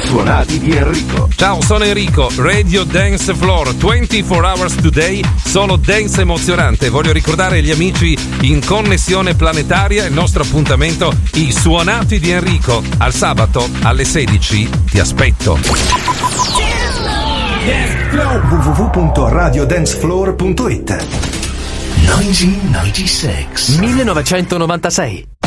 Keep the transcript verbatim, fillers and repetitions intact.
suonati di Enrico. Ciao, sono Enrico, Radio Dance Floor, ventiquattro hours today, solo dance emozionante. Voglio ricordare agli amici in connessione planetaria il nostro appuntamento, i suonati di Enrico. Al sabato alle sedici ti aspetto. w w w punto radio dance floor punto it. millenovecentonovantasei